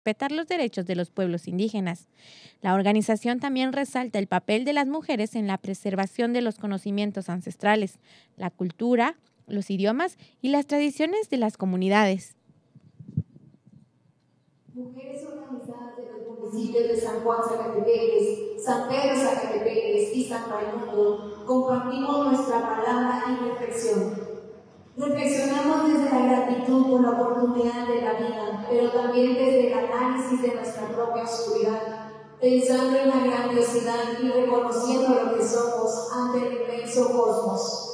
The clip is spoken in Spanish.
respetar los derechos de los pueblos indígenas. La organización también resalta el papel de las mujeres en la preservación de los conocimientos ancestrales, la cultura, los idiomas y las tradiciones de las comunidades. Mujeres organizadas de los municipios de San Juan Zacatepeques, San Pedro Zacatepeques y San Raimundo, compartimos nuestra palabra y reflexión. Reflexionamos desde la gratitud por la oportunidad de la vida, pero también desde el análisis de nuestra propia oscuridad, pensando en la grandiosidad y reconociendo lo que somos ante el inmenso cosmos.